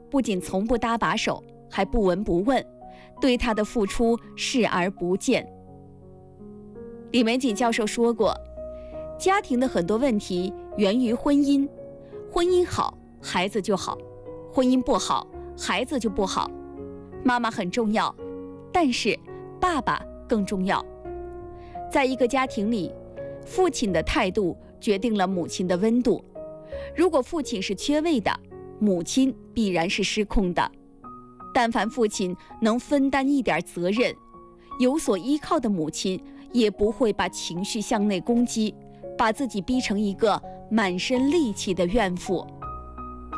不仅从不搭把手，还不闻不问，对他的付出视而不见。李玫瑾教授说过，家庭的很多问题源于婚姻，婚姻好，孩子就好；婚姻不好，孩子就不好。妈妈很重要，但是爸爸更重要。在一个家庭里，父亲的态度决定了母亲的温度。如果父亲是缺位的，母亲必然是失控的。但凡父亲能分担一点责任，有所依靠的母亲也不会把情绪向内攻击，把自己逼成一个满身戾气的怨妇。